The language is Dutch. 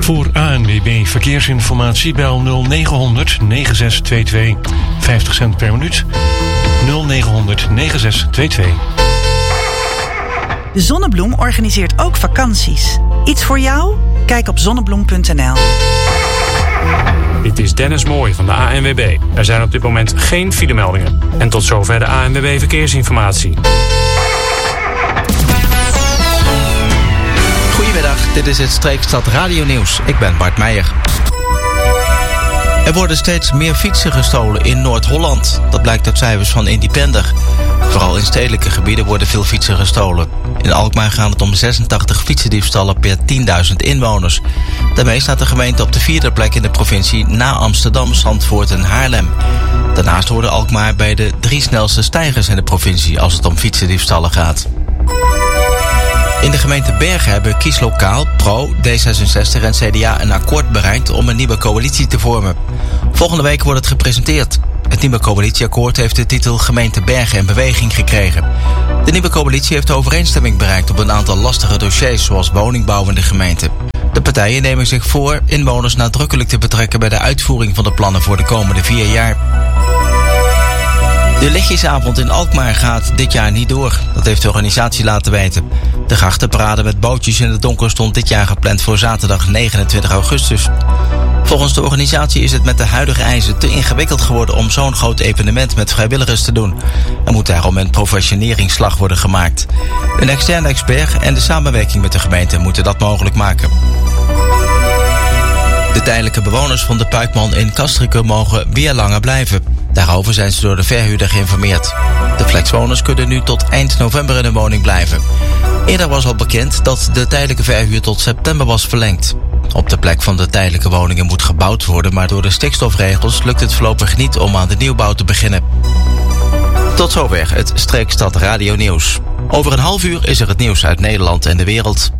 Voor ANWB Verkeersinformatie bel 0900 9622. 50 cent per minuut. 0900 9622. De Zonnebloem organiseert ook vakanties. Iets voor jou? Kijk op zonnebloem.nl. Dit is Dennis Mooij van de ANWB. Er zijn op dit moment geen filemeldingen. En tot zover de ANWB Verkeersinformatie. Goedemiddag, dit is het Streekstad Radio Nieuws. Ik ben Bart Meijer. Er worden steeds meer fietsen gestolen in Noord-Holland. Dat blijkt uit cijfers van Independer. Vooral in stedelijke gebieden worden veel fietsen gestolen. In Alkmaar gaat het om 86 fietsendiefstallen per 10.000 inwoners. Daarmee staat de gemeente op de 4e plek in de provincie na Amsterdam, Zandvoort en Haarlem. Daarnaast hoorde Alkmaar bij de 3 snelste stijgers in de provincie als het om fietsendiefstallen gaat. In de gemeente Bergen hebben kieslokaal, Pro, D66 en CDA een akkoord bereikt om een nieuwe coalitie te vormen. Volgende week wordt het gepresenteerd. Het nieuwe coalitieakkoord heeft de titel Gemeente Bergen in Beweging gekregen. De nieuwe coalitie heeft overeenstemming bereikt op een aantal lastige dossiers zoals woningbouw in de gemeente. De partijen nemen zich voor inwoners nadrukkelijk te betrekken bij de uitvoering van de plannen voor de komende 4 jaar. De lichtjesavond in Alkmaar gaat dit jaar niet door. Dat heeft de organisatie laten weten. De grachtenparade met bootjes in het donker stond dit jaar gepland voor zaterdag 29 augustus. Volgens de organisatie is het met de huidige eisen te ingewikkeld geworden om zo'n groot evenement met vrijwilligers te doen. Er moet daarom een professioneringsslag worden gemaakt. Een externe expert en de samenwerking met de gemeente moeten dat mogelijk maken. De tijdelijke bewoners van de Puikman in Castricum mogen weer langer blijven. Daarover zijn ze door de verhuurder geïnformeerd. De flexwoners kunnen nu tot eind november in hun woning blijven. Eerder was al bekend dat de tijdelijke verhuur tot september was verlengd. Op de plek van de tijdelijke woningen moet gebouwd worden, maar door de stikstofregels lukt het voorlopig niet om aan de nieuwbouw te beginnen. Tot zover het Streekstad Radio Nieuws. Over een half uur is er het nieuws uit Nederland en de wereld.